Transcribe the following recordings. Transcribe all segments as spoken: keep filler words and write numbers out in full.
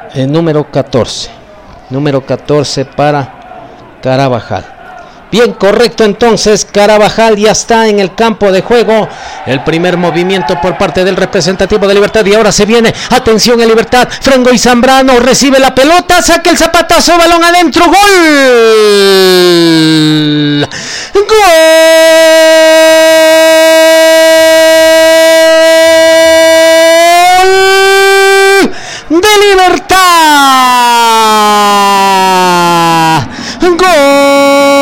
el número catorce. Número catorce para Carabajal. Bien, correcto, entonces Carabajal ya está en el campo de juego. El primer movimiento por parte del representativo de Libertad y ahora se viene, atención en Libertad, Frangois Zambrano recibe la pelota, saca el zapatazo, balón adentro, gol. Gol de Libertad. Gol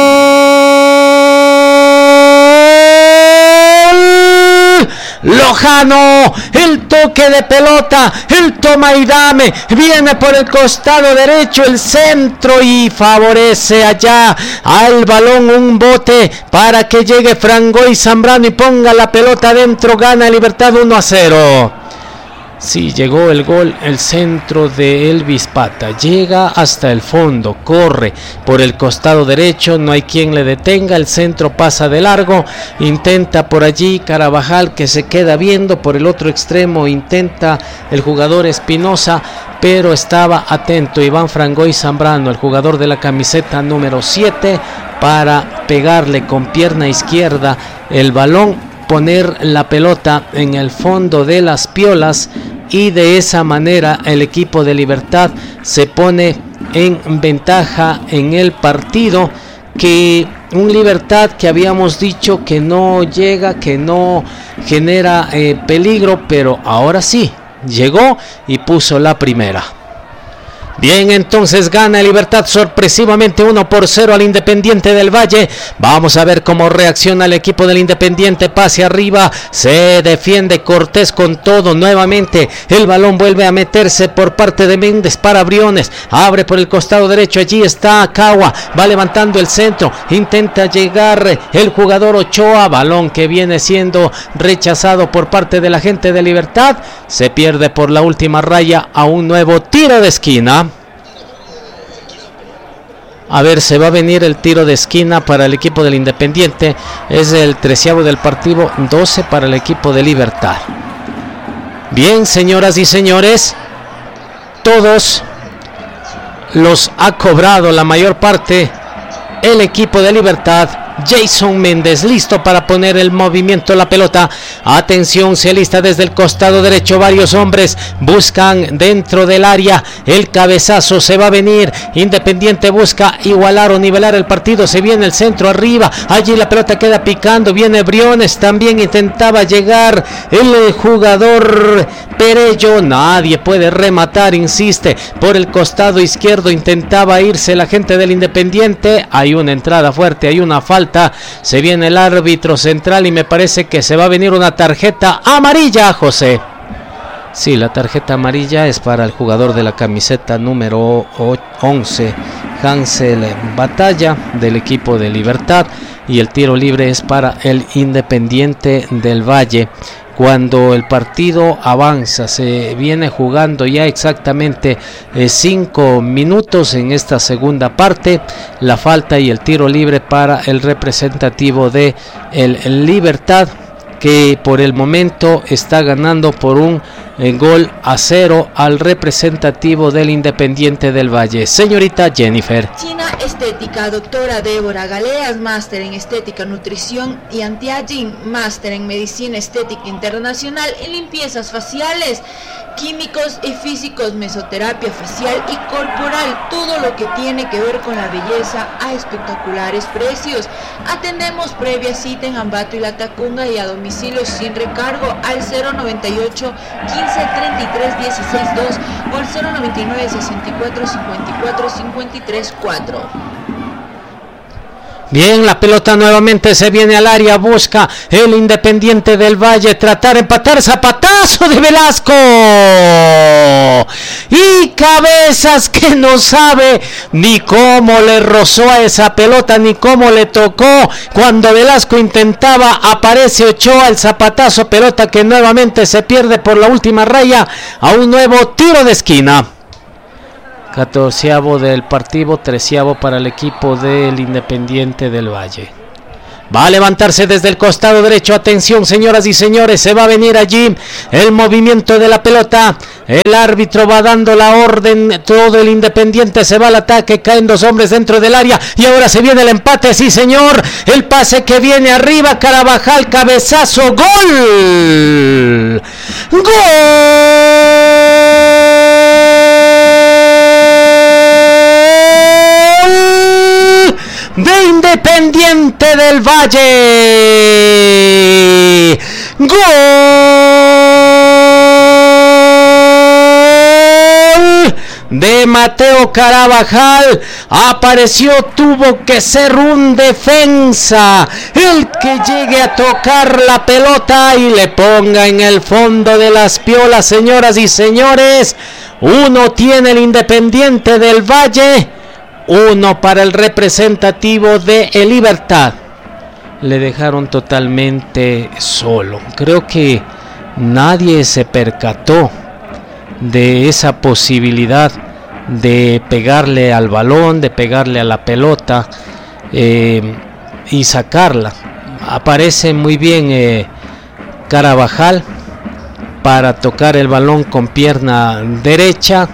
Lojano, el toque de pelota, el toma y dame, viene por el costado derecho, el centro y favorece allá al balón un bote para que llegue Frangois Zambrano y ponga la pelota adentro, gana Libertad uno a cero. Sí, llegó el gol, el centro de Elvis Pata, llega hasta el fondo, corre por el costado derecho, no hay quien le detenga, el centro pasa de largo, intenta por allí Carabajal que se queda viendo, por el otro extremo intenta el jugador Espinosa, pero estaba atento Iván Frangois Zambrano, el jugador de la camiseta número siete, para pegarle con pierna izquierda el balón, poner la pelota en el fondo de las piolas y de esa manera el equipo de Libertad se pone en ventaja en el partido, que un Libertad que habíamos dicho que no llega, que no genera eh, peligro, pero ahora sí, llegó y puso la primera. Bien, entonces gana Libertad sorpresivamente uno por cero al Independiente del Valle. Vamos a ver cómo reacciona el equipo del Independiente. Pase arriba, se defiende Cortés con todo nuevamente. El balón vuelve a meterse por parte de Méndez para Briones. Abre por el costado derecho, allí está Cagua. Va levantando el centro, intenta llegar el jugador Ochoa. Balón que viene siendo rechazado por parte de la gente de Libertad. Se pierde por la última raya a un nuevo tiro de esquina. A ver, se va a venir el tiro de esquina para el equipo del Independiente. Es el treceavo del partido, doce para el equipo de Libertad. Bien, señoras y señores, todos los ha cobrado la mayor parte el equipo de Libertad. Jason Méndez listo para poner el movimiento, la pelota, atención, se alista desde el costado derecho, varios hombres buscan dentro del área, el cabezazo se va a venir, Independiente busca igualar o nivelar el partido, se viene el centro arriba, allí la pelota queda picando, viene Briones, también intentaba llegar el jugador Perello, nadie puede rematar, insiste por el costado izquierdo, intentaba irse la gente del Independiente, hay una entrada fuerte, hay una falta. Se viene el árbitro central y me parece que se va a venir una tarjeta amarilla, José. Sí, la tarjeta amarilla es para el jugador de la camiseta número once, Hansel Batalla, del equipo de Libertad, y el tiro libre es para el Independiente del Valle. Cuando el partido avanza, se viene jugando ya exactamente eh, cinco minutos en esta segunda parte, la falta y el tiro libre para el representativo de el, el Libertad, que por el momento está ganando por un eh, gol a cero al representativo del Independiente del Valle. Señorita Jennifer. China Estética, doctora Débora Galeas, máster en Estética, Nutrición, y Anti-Aging, máster en Medicina Estética Internacional y Limpiezas Faciales, Químicos y Físicos, Mesoterapia Facial y Corporal, todo lo que tiene que ver con la belleza a espectaculares precios. Atendemos previa cita en Ambato y La Tacunga y a domicilio sin recargo al cero noventa y ocho, quince, treinta y tres, dieciséis, dos o al cero noventa y nueve, sesenta y cuatro, cincuenta y cuatro, cincuenta y tres, cuatro. Bien, la pelota nuevamente se viene al área, busca el Independiente del Valle tratar de empatar, zapatazo de Velasco y Cabezas, que no sabe ni cómo le rozó a esa pelota ni cómo le tocó. Cuando Velasco intentaba, aparece Ochoa, el zapatazo, pelota que nuevamente se pierde por la última raya a un nuevo tiro de esquina. Catorceavo del partido, treceavo para el equipo del Independiente del Valle. Va a levantarse desde el costado derecho. Atención, señoras y señores. Se va a venir allí el movimiento de la pelota. El árbitro va dando la orden. Todo el Independiente se va al ataque. Caen dos hombres dentro del área. Y ahora se viene el empate. Sí, señor. El pase que viene arriba. Carabajal. Cabezazo. ¡Gol! ¡Gol! De Independiente del Valle. Gol de Mateo Carabajal. Apareció, tuvo que ser un defensa el que llegue a tocar la pelota y le ponga en el fondo de las piolas, señoras y señores. Uno tiene el Independiente del Valle, uno para el representativo de El Libertad. Le dejaron totalmente solo. Creo que nadie se percató de esa posibilidad de pegarle al balón, de pegarle a la pelota eh, y sacarla. Aparece muy bien eh, Carabajal para tocar el balón con pierna derecha,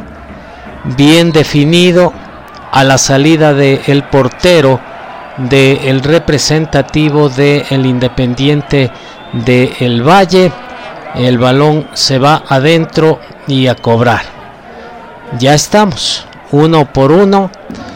bien definido, a la salida del portero del representativo del Independiente del Valle. El balón se va adentro y a cobrar. Ya estamos, uno por uno.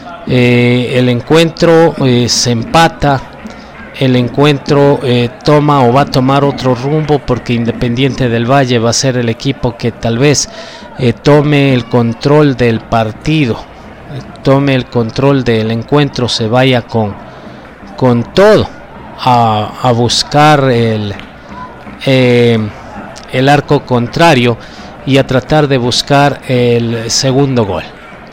Eh, el encuentro eh, se empata. El encuentro eh, toma o va a tomar otro rumbo, porque Independiente del Valle va a ser el equipo que tal vez eh, tome el control del partido, tome el control del encuentro, se vaya con, con todo a, a buscar el, eh, el arco contrario y a tratar de buscar el segundo gol.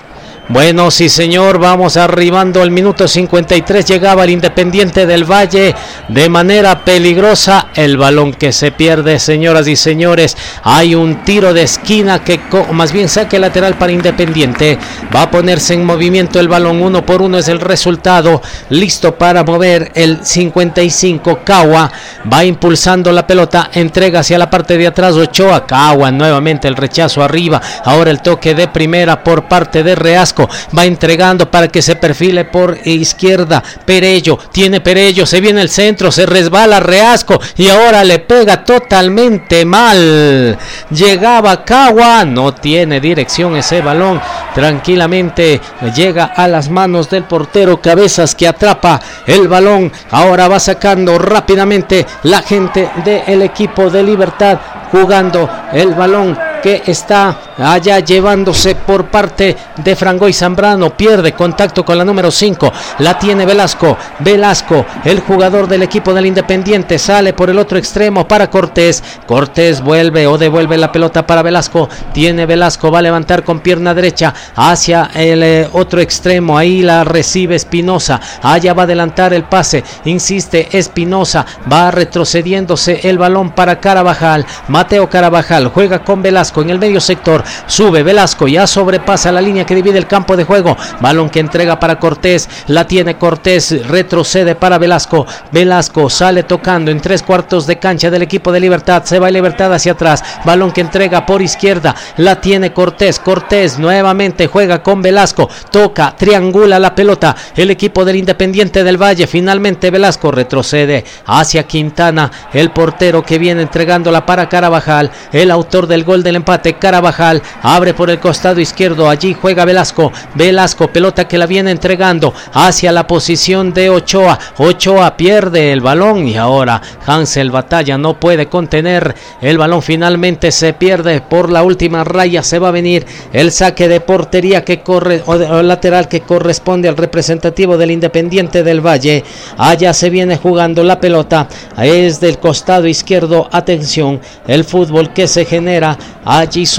Bueno, sí, señor, vamos arribando al minuto cincuenta y tres. Llegaba el Independiente del Valle de manera peligrosa. El balón que se pierde, señoras y señores. Hay un tiro de esquina que, más bien, saque lateral para Independiente. Va a ponerse en movimiento el balón. Uno por uno es el resultado. Listo para mover el cincuenta y cinco. Cagua va impulsando la pelota. Entrega hacia la parte de atrás. Ochoa. Cagua nuevamente el rechazo arriba. Ahora el toque de primera por parte de Reasco. Va entregando para que se perfile por izquierda. Perello, tiene Perello, se viene el centro, se resbala Reasco y ahora le pega totalmente mal. Llegaba Cagua, no tiene dirección ese balón. Tranquilamente llega a las manos del portero Cabezas, que atrapa el balón. Ahora va sacando rápidamente la gente del equipo de Libertad, jugando el balón que está allá llevándose por parte de Frangoy Zambrano. Pierde contacto con la número cinco. La tiene Velasco. Velasco, el jugador del equipo del Independiente, sale por el otro extremo para Cortés. Cortés vuelve o devuelve la pelota para Velasco. Tiene Velasco, va a levantar con pierna derecha hacia el eh, otro extremo. Ahí la recibe Espinosa. Allá va a adelantar el pase. Insiste Espinosa. Va retrocediéndose el balón para Carabajal. Mateo Carabajal juega con Velasco en el medio sector, sube Velasco, ya sobrepasa la línea que divide el campo de juego. Balón que entrega para Cortés, la tiene Cortés, retrocede para Velasco. Velasco sale tocando en tres cuartos de cancha del equipo de Libertad. Se va Libertad hacia atrás. Balón que entrega por izquierda, la tiene Cortés. Cortés nuevamente juega con Velasco, toca, triangula la pelota el equipo del Independiente del Valle. Finalmente Velasco retrocede hacia Quintana, el portero que viene entregándola para Carabajal, el autor del gol del empate. Carabajal abre por el costado izquierdo, allí juega Velasco. Velasco, pelota que la viene entregando hacia la posición de Ochoa. Ochoa pierde el balón y ahora Hansel Batalla no puede contener el balón. Finalmente se pierde por la última raya. Se va a venir el saque de portería que corre, o, de, o lateral que corresponde al representativo del Independiente del Valle. Allá se viene jugando la pelota, es del costado izquierdo. Atención, el fútbol que se genera allí solito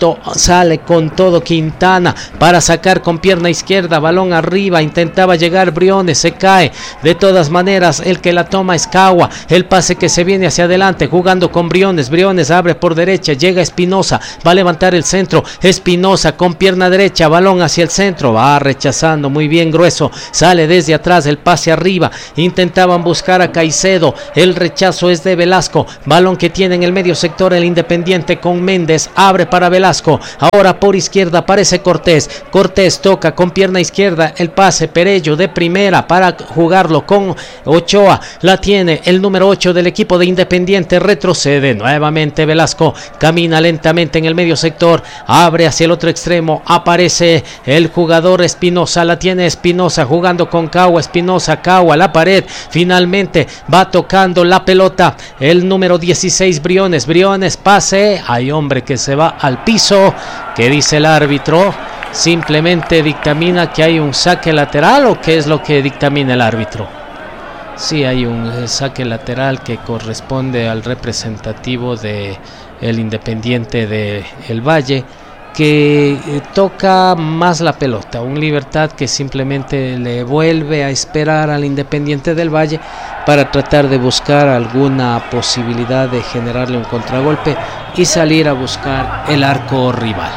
Lo sale con todo Quintana para sacar con pierna izquierda, balón arriba, intentaba llegar Briones, se cae. De todas maneras, el que la toma es Cagua. El pase que se viene hacia adelante, jugando con Briones. Briones abre por derecha, llega Espinosa, va a levantar el centro. Espinosa con pierna derecha, balón hacia el centro, va rechazando muy bien Grueso. Sale desde atrás, el pase arriba. Intentaban buscar a Caicedo. El rechazo es de Velasco. Balón que tiene en el medio sector el Independiente con Méndez. Abre para Velasco. Ahora por izquierda aparece Cortés. Cortés toca con pierna izquierda. El pase Perello de primera para jugarlo con Ochoa. La tiene el número ocho del equipo de Independiente. Retrocede nuevamente Velasco. Camina lentamente en el medio sector. Abre hacia el otro extremo. Aparece el jugador Espinosa. La tiene Espinosa jugando con Cagua. Espinosa, Cagua, la pared. Finalmente va tocando la pelota el número dieciséis Briones. Briones, pase. Hay hombre que se va al piso. ¿Qué dice el árbitro? Simplemente dictamina que hay un saque lateral, ¿o qué es lo que dictamina el árbitro? Sí, hay un saque lateral que corresponde al representativo de el Independiente de El Valle, que eh, toca más la pelota, un Libertad que simplemente le vuelve a esperar al Independiente del Valle para tratar de buscar alguna posibilidad de generarle un contragolpe y salir a buscar el arco rival.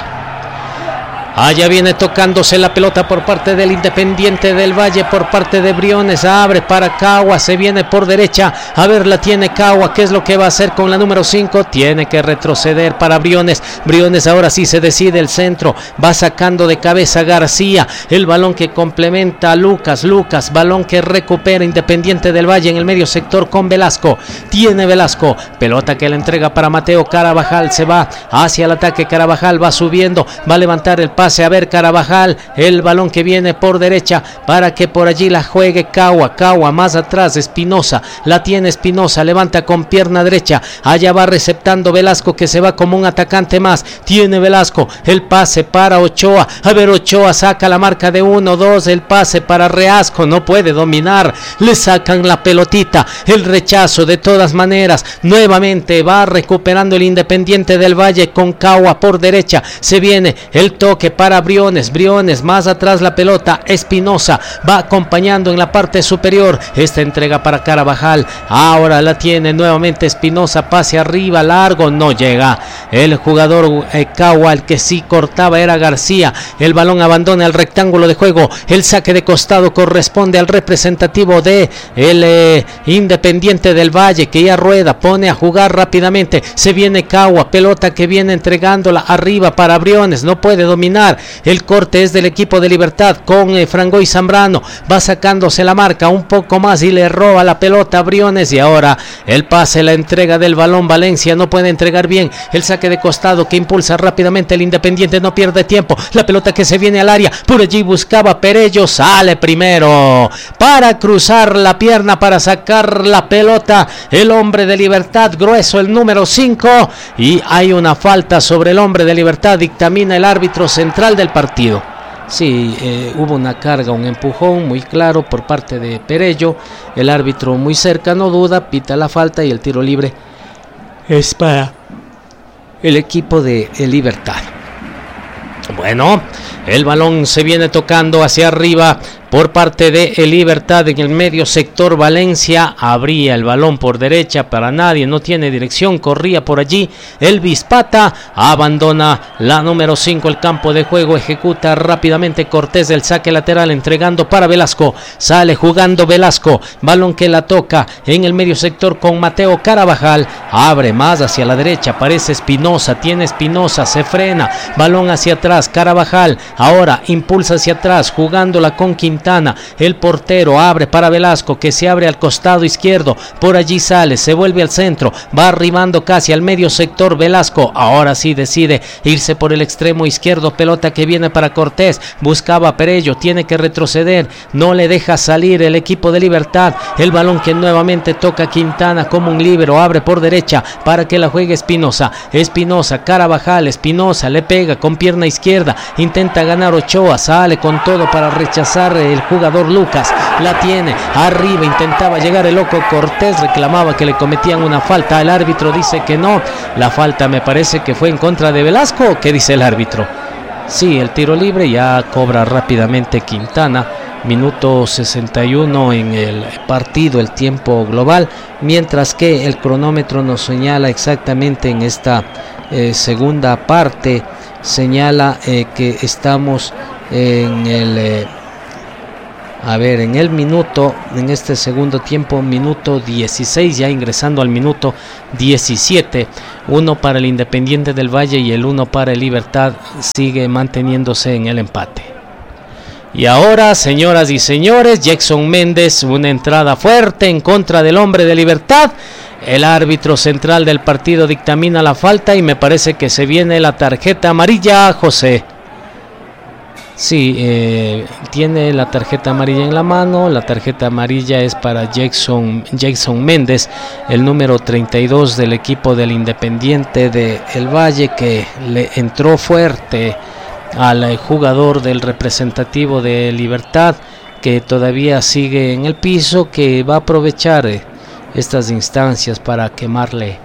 Allá viene tocándose la pelota por parte del Independiente del Valle, por parte de Briones, abre para Cagua, se viene por derecha, a ver, la tiene Cagua, ¿qué es lo que va a hacer con la número cinco? Tiene que retroceder para Briones. Briones ahora sí se decide el centro, va sacando de cabeza García, el balón que complementa a Lucas, Lucas, balón que recupera Independiente del Valle en el medio sector con Velasco, tiene Velasco, pelota que le entrega para Mateo Carabajal, se va hacia el ataque, Carabajal va subiendo, va a levantar el pase, a ver Carabajal, el balón que viene por derecha para que por allí la juegue Cagua, Cagua más atrás, Espinosa, la tiene Espinosa, levanta con pierna derecha, allá va receptando Velasco que se va como un atacante más, tiene Velasco, el pase para Ochoa, a ver Ochoa saca la marca de uno, dos, el pase para Reasco, no puede dominar, le sacan la pelotita, el rechazo de todas maneras, nuevamente va recuperando el Independiente del Valle con Cagua por derecha, se viene el toque para Briones, Briones más atrás la pelota, Espinosa va acompañando en la parte superior, esta entrega para Carabajal, ahora la tiene nuevamente Espinosa, pase arriba, largo, no llega, el jugador eh, Cagua, el que sí cortaba era García, el balón abandona el rectángulo de juego, el saque de costado corresponde al representativo de el eh, Independiente del Valle, que ya rueda, pone a jugar rápidamente, se viene Cagua, pelota que viene entregándola arriba para Briones, no puede dominar, el corte es del equipo de Libertad con eh, Frangoy Zambrano, va sacándose la marca un poco más y le roba la pelota a Briones, y ahora el pase, la entrega del balón, Valencia no puede entregar bien, el saque de costado que impulsa rápidamente el Independiente, no pierde tiempo, la pelota que se viene al área, por allí buscaba Perello, sale primero para cruzar la pierna, para sacar la pelota, el hombre de Libertad, Grueso, el número cinco, y hay una falta sobre el hombre de Libertad, dictamina el árbitro central del partido. Sí, eh, hubo una carga, un empujón muy claro por parte de Perello, el árbitro muy cerca, no duda, pita la falta y el tiro libre es para el equipo de Libertad. Bueno, el balón se viene tocando hacia arriba por parte de El Libertad en el medio sector. Valencia abría el balón por derecha para nadie, no tiene dirección, corría por allí Elvis Pata, abandona la número cinco el campo de juego, ejecuta rápidamente Cortés del saque lateral entregando para Velasco, sale jugando Velasco, balón que la toca en el medio sector con Mateo Carabajal, abre más hacia la derecha, aparece Espinosa, tiene Espinosa, se frena, balón hacia atrás, Carabajal ahora impulsa hacia atrás jugándola con Quintana, el portero abre para Velasco que se abre al costado izquierdo, por allí sale, se vuelve al centro, va arribando casi al medio sector Velasco, ahora sí decide irse por el extremo izquierdo, pelota que viene para Cortés, buscaba a Perello, tiene que retroceder, no le deja salir el equipo de Libertad, el balón que nuevamente toca Quintana como un líbero, abre por derecha para que la juegue Espinosa, Espinosa, Carabajal, Espinosa le pega con pierna izquierda, intenta ganar Ochoa, sale con todo para rechazar eh, el jugador Lucas, la tiene arriba, intentaba llegar el loco Cortés, reclamaba que le cometían una falta, el árbitro dice que no, la falta me parece que fue en contra de Velasco. ¿Qué dice el árbitro? Sí, el tiro libre ya cobra rápidamente Quintana. Minuto sesenta y uno en el partido, el tiempo global, mientras que el cronómetro nos señala exactamente en esta eh, segunda parte, señala eh, que estamos en el eh, a ver, en el minuto, en este segundo tiempo, minuto dieciséis, ya ingresando al minuto diecisiete, uno para el Independiente del Valle y el uno para el Libertad, sigue manteniéndose en el empate. Y ahora, señoras y señores, Jackson Méndez, una entrada fuerte en contra del hombre de Libertad. El árbitro central del partido dictamina la falta y me parece que se viene la tarjeta amarilla, José. Sí, eh, tiene la tarjeta amarilla en la mano. La tarjeta amarilla es para Jackson, Jackson Méndez, el número treinta y dos del equipo del Independiente del Valle, que le entró fuerte al jugador del representativo de Libertad, que todavía sigue en el piso, que va a aprovechar eh, estas instancias para quemarle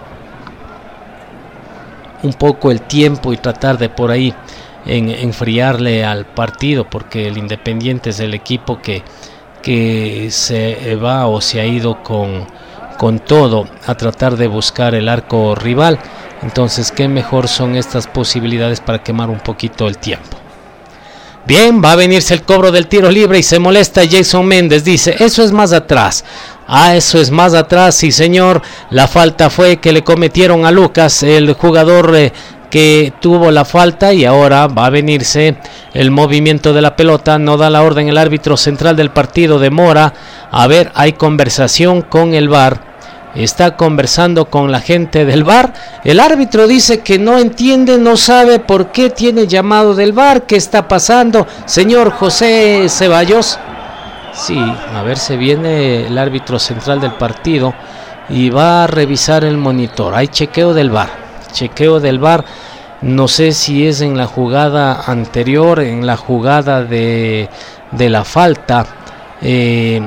un poco el tiempo y tratar de por ahí en, enfriarle al partido, porque el Independiente es el equipo que, que se va o se ha ido con, con todo a tratar de buscar el arco rival. Entonces, qué mejor son estas posibilidades para quemar un poquito el tiempo. Bien, va a venirse el cobro del tiro libre y se molesta Jason Méndez. Dice, eso es más atrás. Ah, eso es más atrás, sí señor. La falta fue que le cometieron a Lucas, el jugador eh, que tuvo la falta, y ahora va a venirse el movimiento de la pelota. No da la orden el árbitro central del partido, demora. A ver, hay conversación con el V A R. Está conversando con la gente del V A R. El árbitro dice que no entiende, no sabe por qué tiene llamado del V A R. ¿Qué está pasando, señor José Ceballos? Sí, a ver, se viene el árbitro central del partido y va a revisar el monitor. Hay chequeo del V A R. Chequeo del V A R. No sé si es en la jugada anterior, en la jugada de, de la falta. Eh...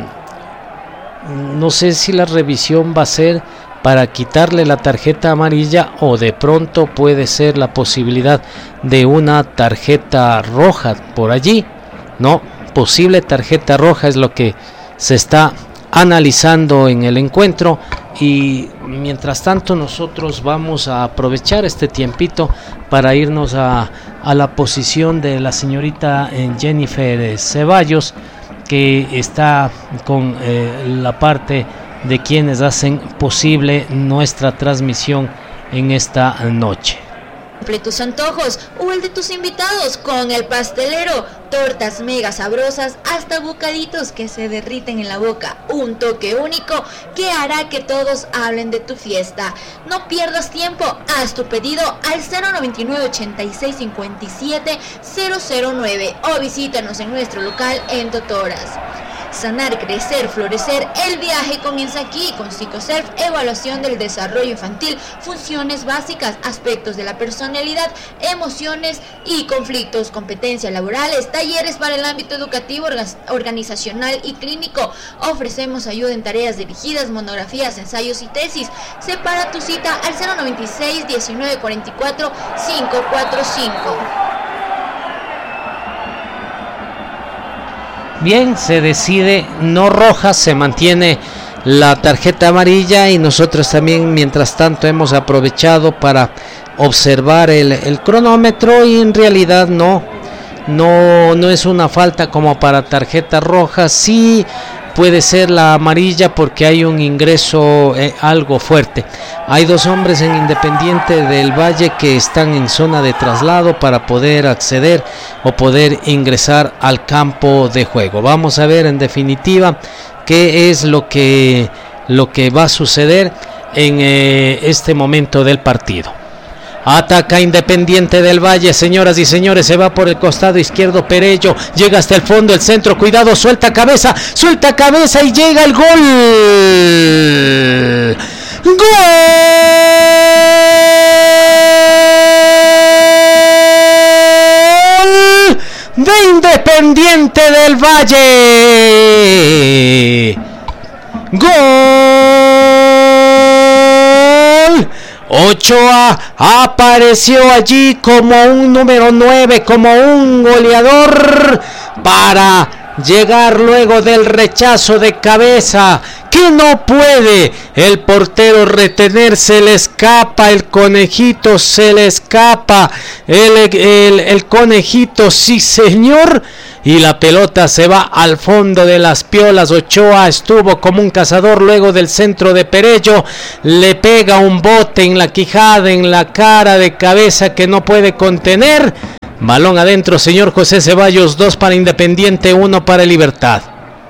No sé si la revisión va a ser para quitarle la tarjeta amarilla o de pronto puede ser la posibilidad de una tarjeta roja por allí. No, posible tarjeta roja es lo que se está analizando en el encuentro, y mientras tanto nosotros vamos a aprovechar este tiempito para irnos a, a la posición de la señorita Jennifer Ceballos, que está con eh, la parte de quienes hacen posible nuestra transmisión en esta noche. Cumple tus antojos o el de tus invitados con el pastelero. Tortas mega sabrosas hasta bocaditos que se derriten en la boca. Un toque único que hará que todos hablen de tu fiesta. No pierdas tiempo, haz tu pedido al cero noventa y nueve, ochenta y seis, cincuenta y siete, cero cero nueve o visítanos en nuestro local en Totoras. Sanar, crecer, florecer, el viaje comienza aquí con Psicoself, evaluación del desarrollo infantil, funciones básicas, aspectos de la personalidad, emociones y conflictos, competencias laborales, talleres para el ámbito educativo, organizacional y clínico. Ofrecemos ayuda en tareas dirigidas, monografías, ensayos y tesis. Separa tu cita al cero noventa y seis, diecinueve cuarenta y cuatro, quinientos cuarenta y cinco. Bien, se decide no roja, se mantiene la tarjeta amarilla, y nosotros también mientras tanto hemos aprovechado para observar el, el cronómetro, y en realidad no, no, no es una falta como para tarjeta roja. Sí puede ser la amarilla porque hay un ingreso eh, algo fuerte. Hay dos hombres en Independiente del Valle que están en zona de traslado para poder acceder o poder ingresar al campo de juego. Vamos a ver en definitiva qué es lo que, lo que va a suceder en eh, este momento del partido. Ataca Independiente del Valle, señoras y señores, se va por el costado izquierdo Perello, llega hasta el fondo, el centro, cuidado, suelta cabeza, suelta cabeza y llega el gol. ¡Gol de Independiente del Valle. ¡Gol! Ochoa apareció allí como un número nueve, como un goleador para llegar luego del rechazo de cabeza que no puede el portero retener, se le escapa el conejito, se le escapa el, el, el conejito, sí señor, y la pelota se va al fondo de las piolas. Ochoa estuvo como un cazador luego del centro de Perello, le pega un bote en la quijada, en la cara de cabeza que no puede contener. Balón adentro, señor José Ceballos, dos para Independiente, uno para Libertad.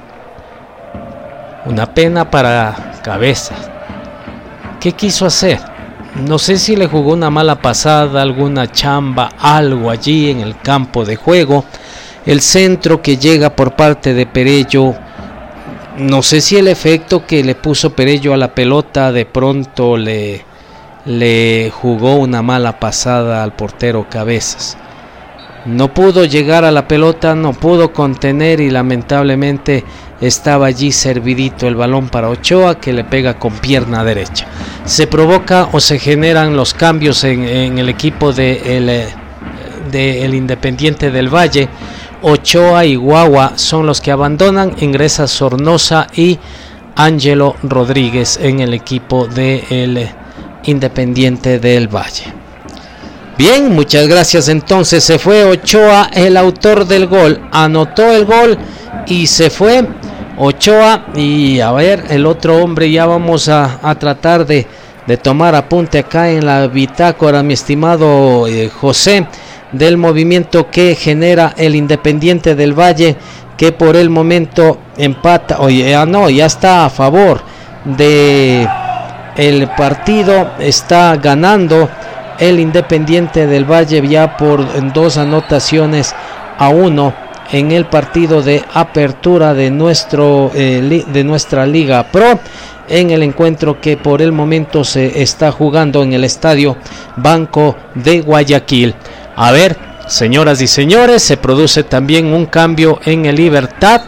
Una pena para Cabeza. ¿Qué quiso hacer? No sé si le jugó una mala pasada, alguna chamba, algo allí en el campo de juego. El centro que llega por parte de Perello, no sé si el efecto que le puso Perello a la pelota de pronto le, le jugó una mala pasada al portero Cabezas. No pudo llegar a la pelota, no pudo contener y lamentablemente estaba allí servidito el balón para Ochoa, que le pega con pierna derecha. Se provoca o se generan los cambios en, en el equipo de el, de el Independiente del Valle. Ochoa y Guagua son los que abandonan, ingresa Sornosa y Ángelo Rodríguez en el equipo del Independiente del Valle. Bien, muchas gracias. Entonces se fue Ochoa, el autor del gol, anotó el gol y se fue Ochoa. Y a ver, el otro hombre, ya vamos a, a tratar de, de tomar apunte acá en la bitácora, mi estimado eh, José, del movimiento que genera el Independiente del Valle, que por el momento empata, oye, ah, no, ya está a favor de el partido, está ganando el Independiente del Valle ya por dos anotaciones a uno en el partido de apertura de nuestro eh, de nuestra Liga Pro, en el encuentro que por el momento se está jugando en el Estadio Banco de Guayaquil. A ver, señoras y señores, se produce también un cambio en el Libertad.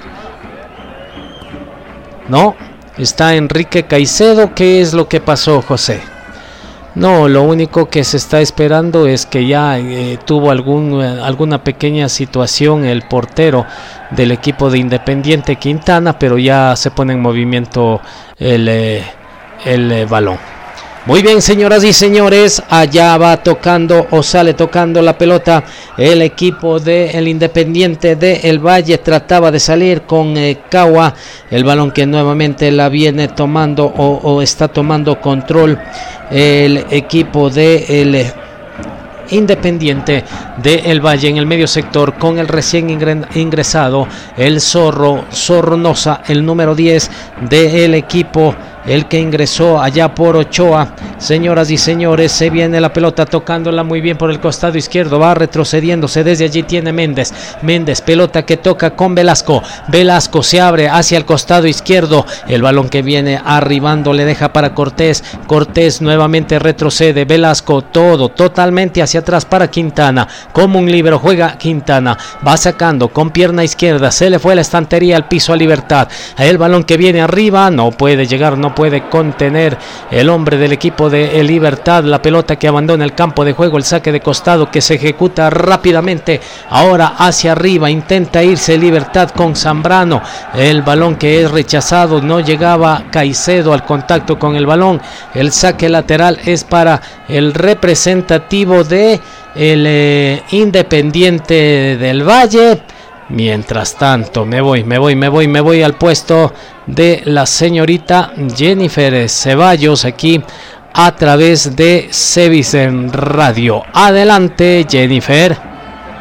No, está Enrique Caicedo. ¿Qué es lo que pasó, José? No, lo único que se está esperando es que ya eh, tuvo algún, eh, alguna pequeña situación el portero del equipo de Independiente, Quintana, pero ya se pone en movimiento el, eh, el eh, balón. Muy bien, señoras y señores, allá va tocando o sale tocando la pelota el equipo del Independiente del Valle. Trataba de salir con eh, Cagua, el balón que nuevamente la viene tomando o, o está tomando control el equipo del eh, Independiente del Valle en el medio sector con el recién ingresado el Zorro Sornosa, el número diez del equipo, el que ingresó allá por Ochoa. Señoras y señores, se viene la pelota tocándola muy bien por el costado izquierdo, va retrocediéndose, desde allí tiene Méndez, Méndez, pelota que toca con Velasco, Velasco se abre hacia el costado izquierdo, el balón que viene arribando le deja para Cortés, Cortés nuevamente retrocede, Velasco todo totalmente hacia atrás para Quintana, como un líbero juega Quintana, va sacando con pierna izquierda, se le fue la estantería al piso a Libertad, el balón que viene arriba, no puede llegar, no puede contener el hombre del equipo de El Libertad, la pelota que abandona el campo de juego, el saque de costado que se ejecuta rápidamente, ahora hacia arriba, intenta irse Libertad con Zambrano, el balón que es rechazado, no llegaba Caicedo al contacto con el balón, el saque lateral es para el representativo de el eh, Independiente del Valle. Mientras tanto, me voy, me voy, me voy, me voy al puesto de la señorita Jennifer Ceballos aquí a través de Cevicen Radio. Adelante, Jennifer.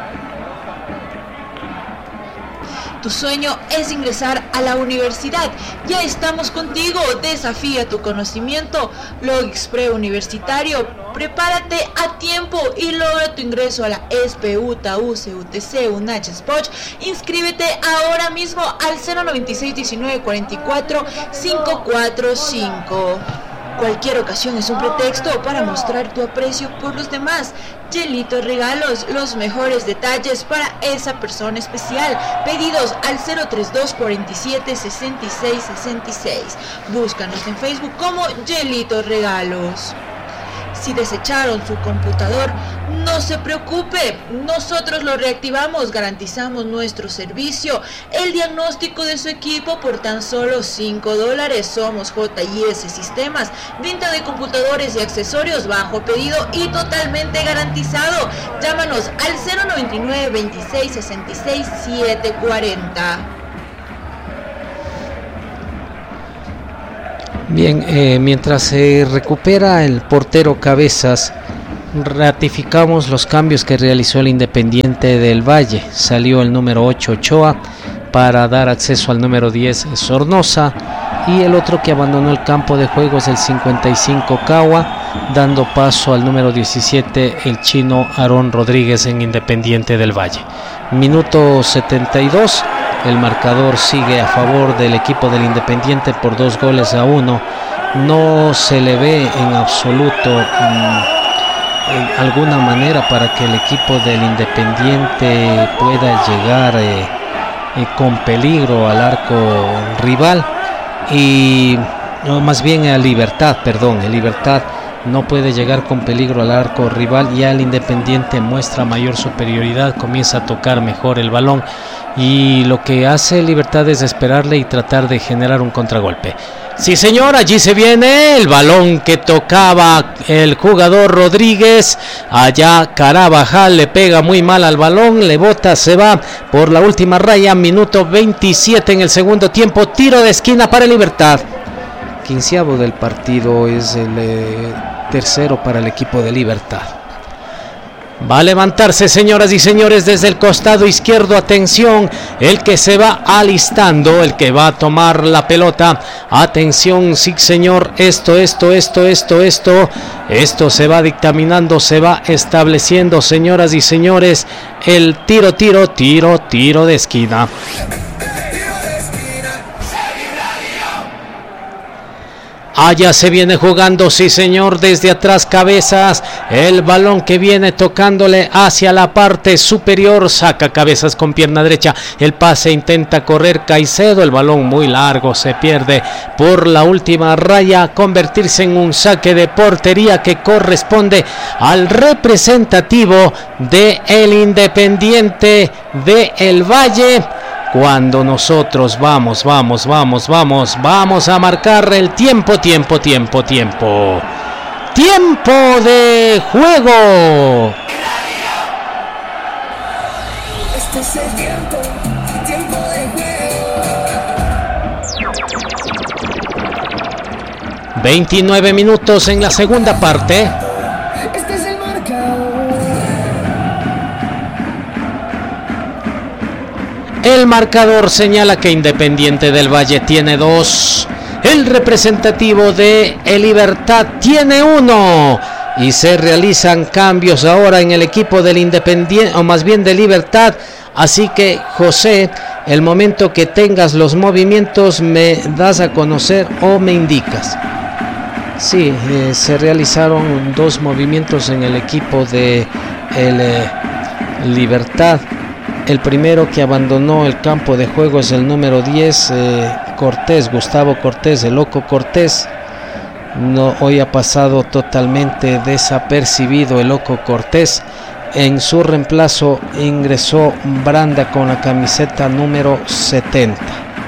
Tu sueño es ingresar a la universidad. Ya estamos contigo. Desafía tu conocimiento. Logix Preuniversitario. Prepárate a tiempo y logra tu ingreso a la E S P E, U T A, U C E, U T C, UNACH, SPOCH. Inscríbete ahora mismo al cero noventa y seis diecinueve cuarenta y cuatro cinco cuatro cinco. Cualquier ocasión es un pretexto para mostrar tu aprecio por los demás. Hielito Regalos, los mejores detalles para esa persona especial. Pedidos al cero treinta y dos cuarenta y siete sesenta y seis sesenta y seis. Búscanos en Facebook como Hielito Regalos. Si desecharon su computador, no se preocupe, nosotros lo reactivamos, garantizamos nuestro servicio, el diagnóstico de su equipo por tan solo cinco dólares. Somos J I S Sistemas, venta de computadores y accesorios bajo pedido y totalmente garantizado. Llámanos al cero noventa y nueve veintiséis sesenta y seis setecientos cuarenta. Bien, eh, mientras se recupera el portero Cabezas, ratificamos los cambios que realizó el Independiente del Valle. Salió el número ocho Ochoa para dar acceso al número diez Sornosa, y el otro que abandonó el campo de juego es el cincuenta y cinco Cagua, dando paso al número diecisiete el chino Aarón Rodríguez en Independiente del Valle. Minuto setenta y dos. El marcador sigue a favor del equipo del Independiente por dos goles a uno. No se le ve en absoluto mmm, en alguna manera para que el equipo del Independiente pueda llegar eh, eh, con peligro al arco rival, y no, más bien a Libertad, perdón, el Libertad no puede llegar con peligro al arco rival. Ya el Independiente muestra mayor superioridad, comienza a tocar mejor el balón, y lo que hace Libertad es esperarle y tratar de generar un contragolpe. Sí, señor, allí se viene el balón que tocaba el jugador Rodríguez. Allá Carabajal le pega muy mal al balón, le bota, se va por la última raya. Minuto veintisiete en el segundo tiempo, tiro de esquina para Libertad. Quinceavo del partido, es el eh, tercero para el equipo de Libertad. Va a levantarse, señoras y señores, desde el costado izquierdo. Atención, el que se va alistando, el que va a tomar la pelota. Atención, sí, señor. Esto, esto, esto, esto, esto. Esto se va dictaminando, se va estableciendo, señoras y señores. El tiro, tiro, tiro, tiro de esquina. Allá se viene jugando, sí señor, desde atrás Cabezas, el balón que viene tocándole hacia la parte superior, saca Cabezas con pierna derecha, el pase, intenta correr Caicedo, el balón muy largo, se pierde por la última raya, convertirse en un saque de portería que corresponde al representativo de el Independiente de el Valle. Cuando nosotros vamos, vamos, vamos, vamos, vamos a marcar el tiempo, tiempo, tiempo, tiempo. ¡Tiempo de juego! Este es el tiempo, tiempo de juego. veintinueve minutos en la segunda parte. Este es el marcador. El marcador señala que Independiente del Valle tiene dos. El representativo de El Libertad tiene uno. Y se realizan cambios ahora en el equipo del Independiente, o más bien de Libertad. Así que, José, el momento que tengas los movimientos me das a conocer o me indicas. Sí, eh, se realizaron dos movimientos en el equipo de el eh, Libertad. El primero que abandonó el campo de juego es el número diez, eh, Cortés, Gustavo Cortés, el Loco Cortés. No, hoy ha pasado totalmente desapercibido el Loco Cortés. En su reemplazo ingresó Branda con la camiseta número setenta.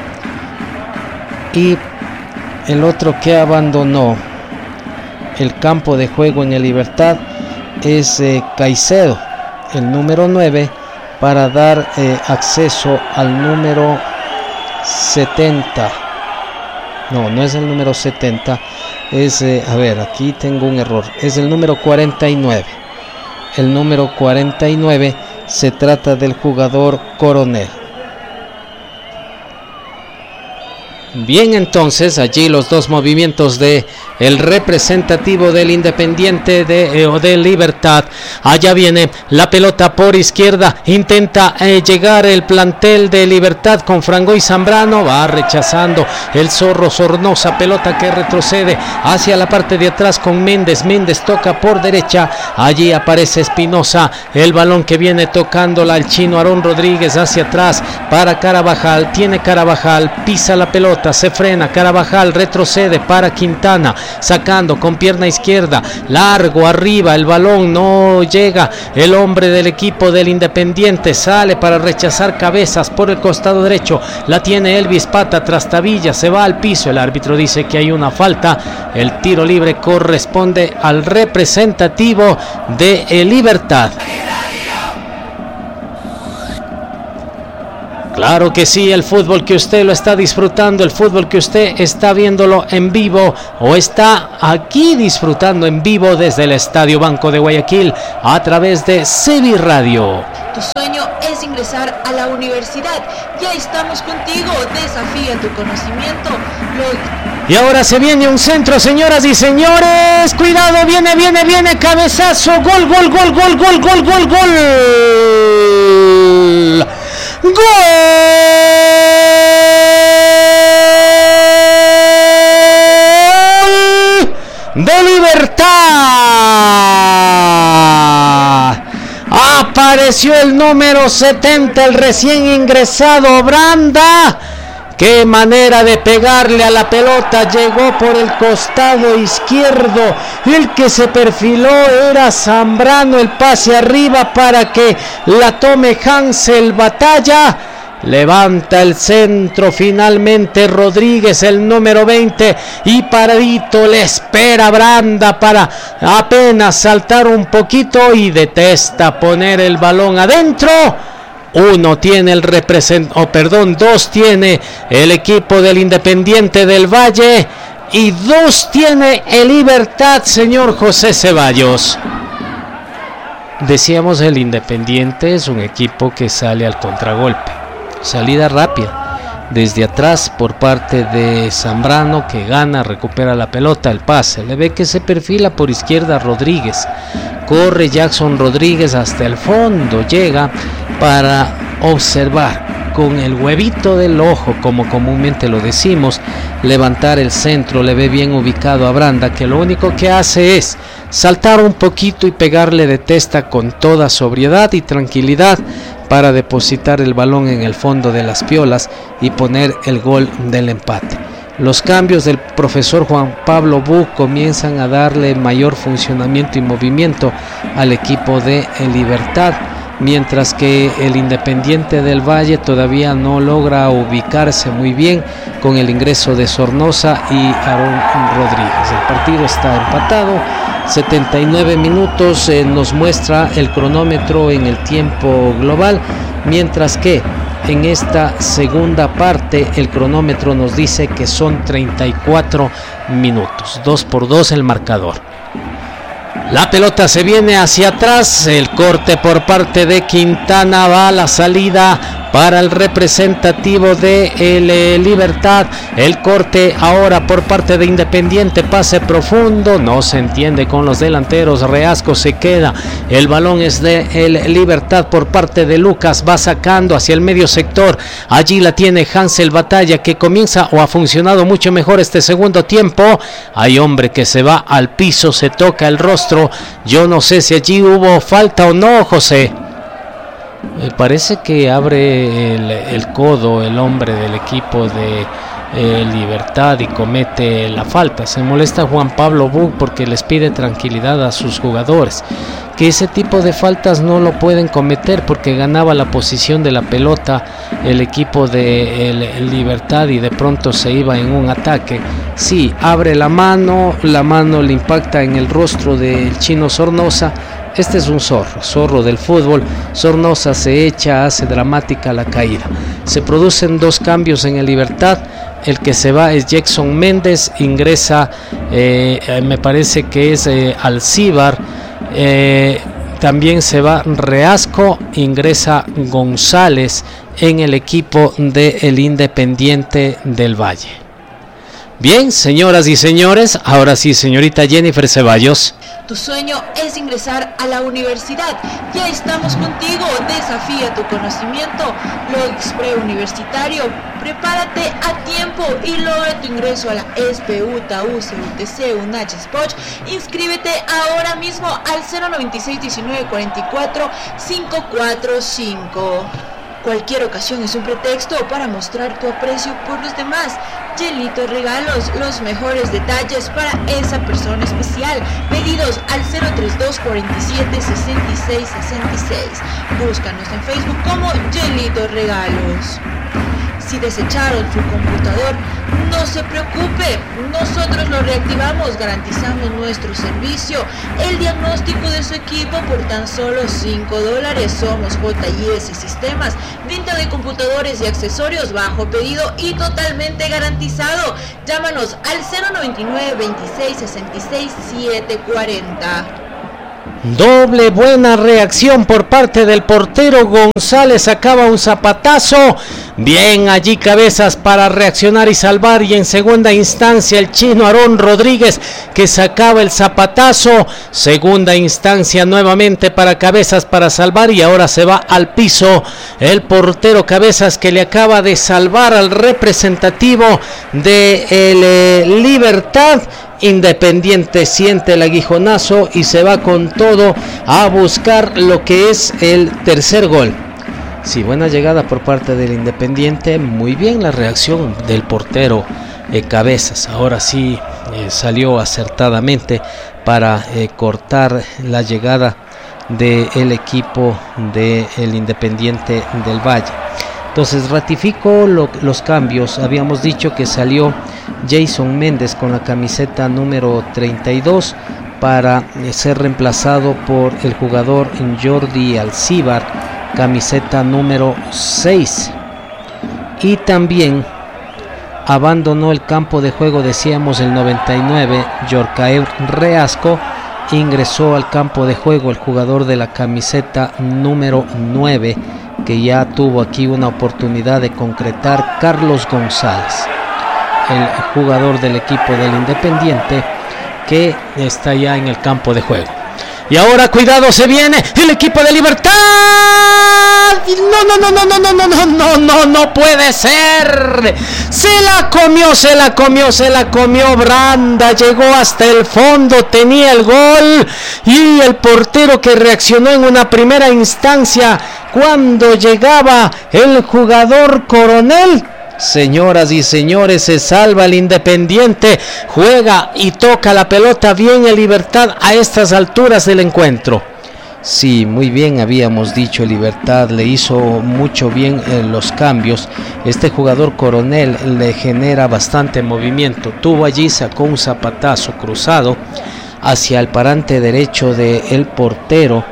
Y el otro que abandonó el campo de juego en el Libertad es eh, Caicedo, el número nueve, para dar eh, acceso al número setenta. No, no es el número setenta, es, eh, a ver, aquí tengo un error, es el número cuarenta y nueve. El número cuarenta y nueve se trata del jugador Coronel. Bien, entonces allí los dos movimientos de el representativo del Independiente de, eh, o de Libertad. Allá viene la pelota por izquierda, intenta eh, llegar el plantel de Libertad con Frangoy Zambrano, va rechazando el Zorro Sornosa, pelota que retrocede hacia la parte de atrás con Méndez. Méndez toca por derecha, allí aparece Espinosa, el balón que viene tocándola el chino Aarón Rodríguez hacia atrás para Carabajal, tiene Carabajal, pisa la pelota, se frena, Carabajal retrocede para Quintana, sacando con pierna izquierda, largo arriba, el balón no llega, el hombre del equipo del Independiente sale para rechazar Cabezas por el costado derecho, la tiene Elvis Pata, Trastavilla, se va al piso, el árbitro dice que hay una falta, el tiro libre corresponde al representativo de el Libertad. Claro que sí, el fútbol que usted lo está disfrutando, el fútbol que usted está viéndolo en vivo o está aquí disfrutando en vivo desde el Estadio Banco de Guayaquil a través de Sevi Radio. Tu sueño es ingresar a la universidad. Ya estamos contigo. Desafía tu conocimiento. Lo... Y ahora se viene un centro, señoras y señores. Cuidado, viene, viene, viene. Cabezazo. Gol, gol, gol, gol, gol, gol, gol, gol. ¡Gol! ¡De Libertad! Apareció el número setenta, el recién ingresado Branda. ¡Qué manera de pegarle a la pelota! Llegó por el costado izquierdo. El que se perfiló era Zambrano. El pase arriba para que la tome Hansel Batalla. Levanta el centro finalmente Rodríguez, el número veinte. Y paradito le espera Branda para apenas saltar un poquito. Y detesta poner el balón adentro. Uno tiene el representante, oh, perdón, dos tiene el equipo del Independiente del Valle y dos tiene el Libertad, señor José Ceballos. Decíamos, el Independiente es un equipo que sale al contragolpe, salida rápida, desde atrás por parte de Zambrano, que gana, recupera la pelota, el pase, le ve que se perfila por izquierda Rodríguez, corre Jackson Rodríguez hasta el fondo, llega para observar con el huevito del ojo, como comúnmente lo decimos, levantar el centro, le ve bien ubicado a Branda, que lo único que hace es saltar un poquito y pegarle de testa con toda sobriedad y tranquilidad para depositar el balón en el fondo de las piolas y poner el gol del empate. Los cambios del profesor Juan Pablo Buch comienzan a darle mayor funcionamiento y movimiento al equipo de Libertad, mientras que el Independiente del Valle todavía no logra ubicarse muy bien con el ingreso de Sornosa y Aarón Rodríguez. El partido está empatado, setenta y nueve minutos, eh, nos muestra el cronómetro en el tiempo global, mientras que en esta segunda parte el cronómetro nos dice que son treinta y cuatro minutos, dos por dos el marcador. La pelota se viene hacia atrás, el corte por parte de Quintana, va a la salida para el representativo de el, eh, Libertad, el corte ahora por parte de Independiente, pase profundo, no se entiende con los delanteros, Reasco se queda, el balón es de el Libertad por parte de Lucas, va sacando hacia el medio sector, allí la tiene Hansel Batalla, que comienza o ha funcionado mucho mejor este segundo tiempo, hay hombre que se va al piso, se toca el rostro, yo no sé si allí hubo falta o no, José. Me parece que abre el, el codo el hombre del equipo de eh, Libertad y comete la falta. Se molesta Juan Pablo Buch porque les pide tranquilidad a sus jugadores, que ese tipo de faltas no lo pueden cometer porque ganaba la posición de la pelota el equipo de el, el Libertad y de pronto se iba en un ataque. Sí, abre la mano, la mano le impacta en el rostro del chino Sornosa. Este es un zorro, zorro del fútbol. Sornosa se echa, hace dramática la caída. Se producen dos cambios en el Libertad. El que se va es Jackson Méndez, ingresa, eh, me parece que es eh, Alcíbar. Eh, también se va Reasco, ingresa González en el equipo del Independiente del Valle. Bien, señoras y señores, ahora sí, señorita Jennifer Ceballos. Tu sueño es ingresar a la universidad. Ya estamos contigo. Desafía tu conocimiento. Logix Preuniversitario. Prepárate a tiempo y logra tu ingreso a la E S P E, U T A, U C E, U T C, UNACH, SPOCH. Inscríbete ahora mismo al cero noventa y seis diecinueve cuarenta y cuatro cinco cuatro cinco. Cualquier ocasión es un pretexto para mostrar tu aprecio por los demás. Yelito Regalos, los mejores detalles para esa persona especial. Pedidos al cero treinta y dos cuarenta y siete sesenta y seis sesenta y seis. Búscanos en Facebook como Yelito Regalos. Si desecharon su computador, no se preocupe, nosotros lo reactivamos, garantizamos nuestro servicio, el diagnóstico de su equipo por tan solo cinco dólares. Somos J y S Sistemas, venta de computadores y accesorios bajo pedido y totalmente garantizado. Llámanos al cero noventa y nueve veintiséis sesenta y seis setecientos cuarenta. Doble buena reacción por parte del portero González, sacaba un zapatazo, bien allí Cabezas para reaccionar y salvar, y en segunda instancia el chino Aarón Rodríguez que sacaba el zapatazo, segunda instancia nuevamente para Cabezas para salvar, y ahora se va al piso el portero Cabezas que le acaba de salvar al representativo de el, eh, Libertad. Independiente siente el aguijonazo y se va con todo a buscar lo que es el tercer gol. Sí, buena llegada por parte del Independiente, muy bien la reacción del portero eh, Cabezas, ahora sí eh, salió acertadamente para eh, cortar la llegada del equipo del Independiente del Valle. Entonces ratifico lo, los cambios. Habíamos dicho que salió Jason Méndez con la camiseta número treinta y dos para eh, ser reemplazado por el jugador Jordi Alcíbar, camiseta número seis. Y también abandonó el campo de juego, decíamos, el noventa y nueve, Yorcael Reasco. Ingresó al campo de juego el jugador de la camiseta número nueve, que ya tuvo aquí una oportunidad de concretar, Carlos González, el jugador del equipo del Independiente, que está ya en el campo de juego. Y ahora cuidado, se viene el equipo de Libertad. No, no, no, no, no, no, no, no, no, no, no puede ser. Se la comió, se la comió, se la comió Branda. Llegó hasta el fondo, tenía el gol. Y el portero que reaccionó en una primera instancia cuando llegaba el jugador Coronel. Señoras y señores, se salva el Independiente, juega y toca la pelota bien el Libertad a estas alturas del encuentro. Sí, muy bien, habíamos dicho, Libertad le hizo mucho bien en los cambios. Este jugador Coronel le genera bastante movimiento, tuvo allí, sacó un zapatazo cruzado hacia el parante derecho del portero,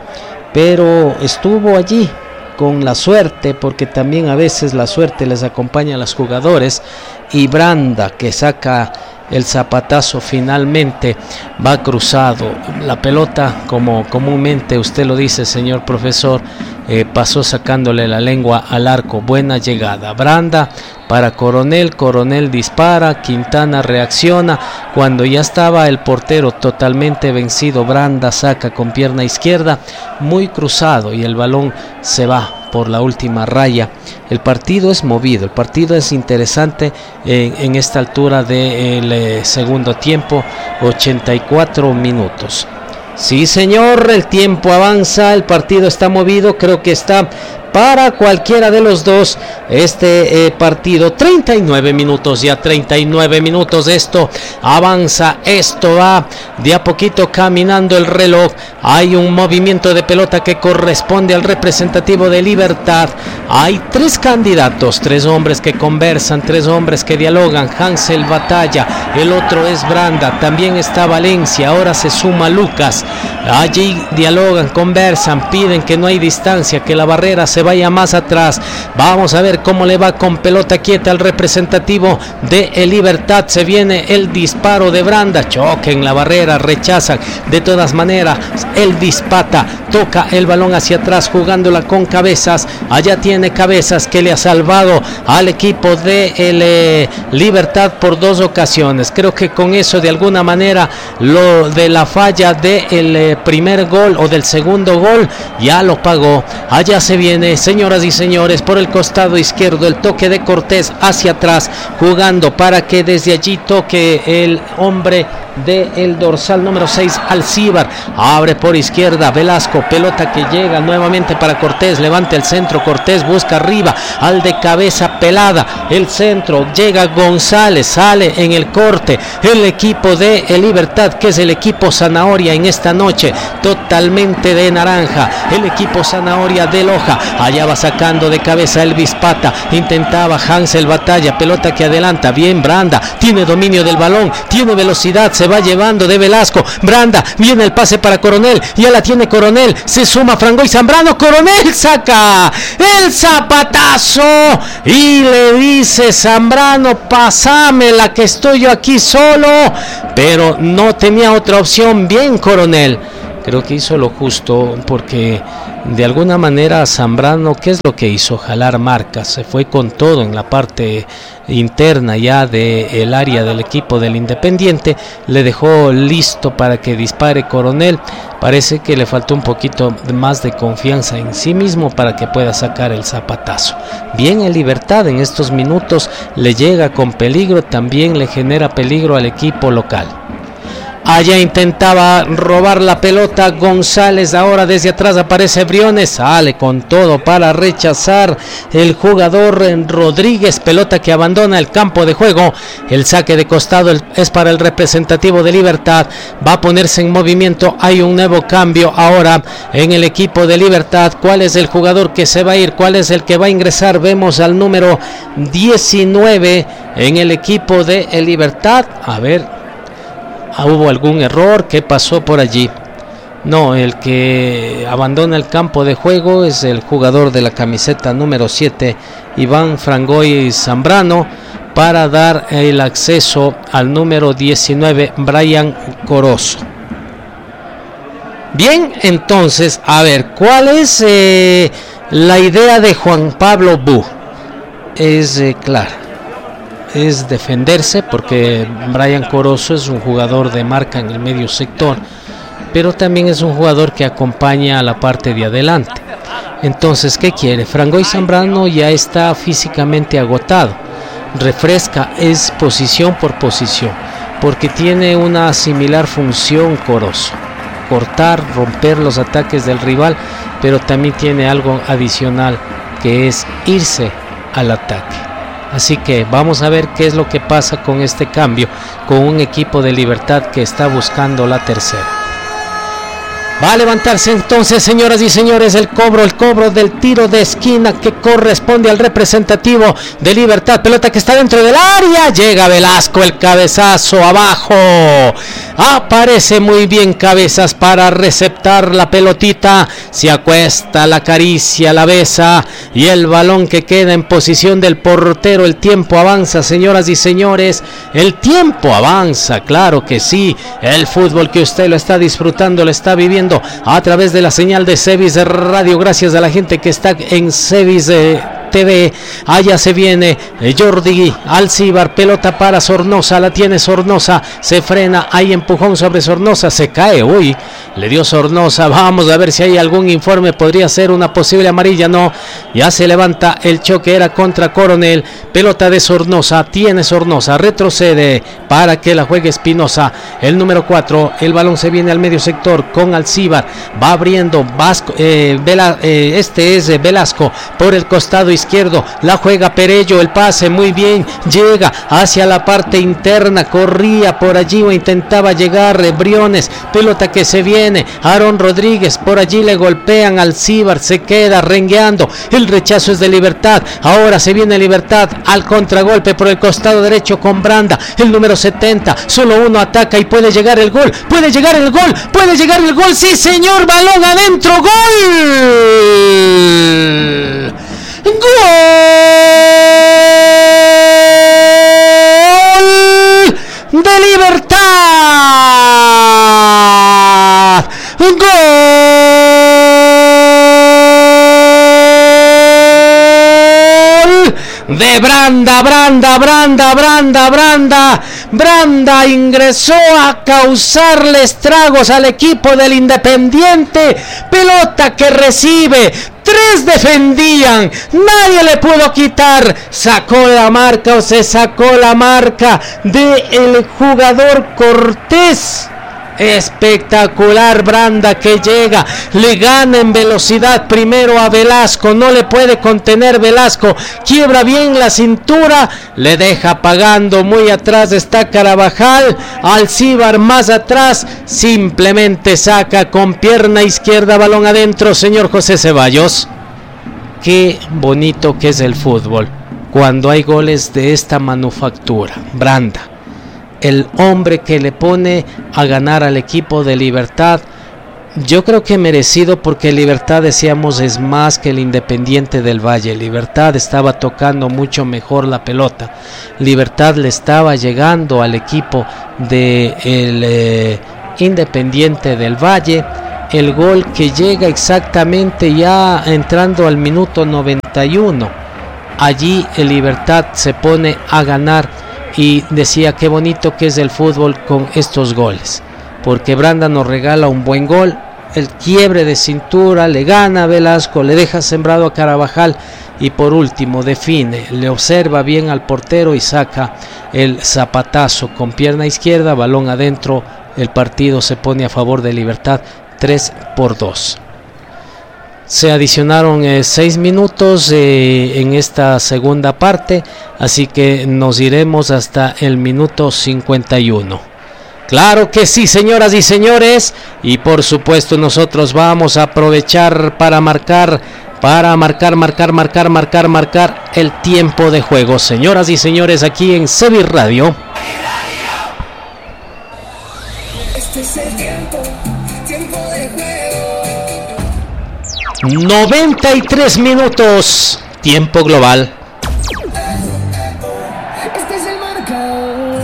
pero estuvo allí con la suerte, porque también a veces la suerte les acompaña a los jugadores, y Branda que saca el zapatazo finalmente va cruzado. La pelota, como comúnmente usted lo dice, señor profesor, eh, pasó sacándole la lengua al arco. Buena llegada, Branda para Coronel, Coronel dispara, Quintana reacciona, cuando ya estaba el portero totalmente vencido, Branda saca con pierna izquierda, muy cruzado, y el balón se va por la última raya. El partido es movido, el partido es interesante en, en esta altura del eh, segundo tiempo, ochenta y cuatro minutos. Sí, señor, el tiempo avanza, el partido está movido, creo que está para cualquiera de los dos este eh, partido. Treinta y nueve minutos, ya treinta y nueve minutos, esto avanza, esto va de a poquito caminando el reloj. Hay un movimiento de pelota que corresponde al representativo de Libertad. Hay tres candidatos, tres hombres que conversan, tres hombres que dialogan. Hansel Batalla, el otro es Branda, también está Valencia, ahora se suma Lucas. Allí dialogan, conversan, piden que no hay distancia, que la barrera se se vaya más atrás. Vamos a ver cómo le va con pelota quieta al representativo de El Libertad. Se viene el disparo de Branda, choque en la barrera, rechazan. De todas maneras, el dispata, toca el balón hacia atrás jugándola con Cabezas. Allá tiene Cabezas que le ha salvado al equipo de el eh, Libertad por dos ocasiones. Creo que con eso de alguna manera lo de la falla del eh, primer gol o del segundo gol ya lo pagó. Allá se viene, señoras y señores, por el costado izquierdo el toque de Cortés hacia atrás, jugando para que desde allí toque el hombre del dorsal número seis, Alcíbar. Abre por izquierda Velasco, pelota que llega nuevamente para Cortés, levanta el centro, Cortés busca arriba al de cabeza pelada, el centro, llega González, sale en el corte el equipo de El Libertad, que es el equipo zanahoria en esta noche, totalmente de naranja, el equipo zanahoria de Loja. Allá va sacando de cabeza el Vispata, intentaba Hansel Batalla, pelota que adelanta, bien Branda, tiene dominio del balón, tiene velocidad, se va llevando de Velasco, Branda, viene el pase para Coronel, ya la tiene Coronel, se suma Frangoy Zambrano, Coronel saca el zapatazo y le dice Zambrano, pasámela que estoy yo aquí solo, pero no tenía otra opción. Bien Coronel, creo que hizo lo justo, porque de alguna manera Zambrano, ¿qué es lo que hizo? Jalar marcas, se fue con todo en la parte interna ya del área del equipo del Independiente, le dejó listo para que dispare Coronel. Parece que le faltó un poquito más de confianza en sí mismo para que pueda sacar el zapatazo. Bien El Libertad en estos minutos le llega con peligro, también le genera peligro al equipo local. Allá intentaba robar la pelota González, ahora desde atrás aparece Briones, sale con todo para rechazar el jugador Rodríguez, pelota que abandona el campo de juego. El saque de costado es para el representativo de Libertad, va a ponerse en movimiento, hay un nuevo cambio ahora en el equipo de Libertad. ¿Cuál es el jugador que se va a ir? ¿Cuál es el que va a ingresar? Vemos al número diecinueve en el equipo de El Libertad. A ver, ¿hubo algún error? ¿Qué pasó por allí? No, el que abandona el campo de juego es el jugador de la camiseta número siete, Iván Frangoy Zambrano, para dar el acceso al número diecinueve, Brian Corozo. Bien, entonces, a ver, ¿cuál es eh, la idea de Juan Pablo Bu? Es eh, clara. Es defenderse, porque Brian Corozo es un jugador de marca en el medio sector, pero también es un jugador que acompaña a la parte de adelante. Entonces, ¿qué quiere? Frangoy Zambrano ya está físicamente agotado, refresca, es posición por posición, porque tiene una similar función Corozo, cortar, romper los ataques del rival, pero también tiene algo adicional, que es irse al ataque. Así que vamos a ver qué es lo que pasa con este cambio, con un equipo de Libertad que está buscando la tercera. Va a levantarse entonces, señoras y señores, el cobro, el cobro del tiro de esquina que corresponde al representativo de Libertad. Pelota que está dentro del área, llega Velasco, el cabezazo abajo. Aparece muy bien Cabezas para receptar la pelotita, se acuesta, la acaricia, la besa y el balón que queda en posición del portero. El tiempo avanza, señoras y señores, el tiempo avanza, claro que sí. El fútbol que usted lo está disfrutando, lo está viviendo a través de la señal de Cevis Radio, gracias a la gente que está en Cevis eh, T V. Allá se viene eh, Jordi Alcíbar, pelota para Sornosa, la tiene Sornosa, se frena, hay empujón sobre Sornosa, se cae, uy, le dio Sornosa, vamos a ver si hay algún informe, podría ser una posible amarilla, no, ya se levanta, el choque era contra Coronel, pelota de Sornosa, tiene Sornosa, retrocede para que la juegue Espinosa, el número cuatro, el balón se viene al medio sector con Alcíbar, va abriendo Vasco, eh, Vela, eh, este es eh, Velasco, por el costado izquierdo, la juega Perello, el pase muy bien, llega hacia la parte interna, corría por allí o intentaba llegar eh, Briones, pelota que se viene, Aaron Rodríguez, por allí le golpean al Alcíbar, se queda rengueando, el rechazo es de Libertad, ahora se viene Libertad al contragolpe por el costado derecho con Branda, el número setenta, solo uno ataca y puede llegar el gol, puede llegar el gol, puede llegar el gol, sí señor, balón adentro, gol. de Branda, Branda, Branda, Branda, Branda. Branda ingresó a causarle estragos al equipo del Independiente. Pelota que recibe. Tres defendían, nadie le pudo quitar. Sacó la marca o se sacó la marca del jugador Cortés. Espectacular Branda que llega, le gana en velocidad primero a Velasco, no le puede contener Velasco, quiebra bien la cintura, le deja pagando, muy atrás está Carabajal, Alcíbar más atrás, simplemente saca con pierna izquierda, balón adentro, señor José Ceballos. Qué bonito que es el fútbol cuando hay goles de esta manufactura. Branda, el hombre que le pone a ganar al equipo de Libertad, yo creo que merecido, porque Libertad, decíamos, es más que el Independiente del Valle. Libertad estaba tocando mucho mejor la pelota, Libertad le estaba llegando al equipo de el eh, Independiente del Valle. El gol que llega exactamente ya entrando al minuto noventa y uno, allí el Libertad se pone a ganar. Y decía qué bonito que es el fútbol con estos goles, porque Branda nos regala un buen gol, el quiebre de cintura, le gana a Velasco, le deja sembrado a Carabajal y por último define, le observa bien al portero y saca el zapatazo con pierna izquierda, balón adentro. El partido se pone a favor de Libertad, tres por dos. Se adicionaron eh, seis minutos eh, en esta segunda parte, así que nos iremos hasta el minuto cincuenta y uno. Claro que sí, señoras y señores, y por supuesto nosotros vamos a aprovechar para marcar, para marcar, marcar, marcar, marcar, marcar el tiempo de juego, señoras y señores, aquí en Sevi Radio. Este es el tiempo, tiempo de juego. noventa y tres minutos, tiempo global. Este es el marcador.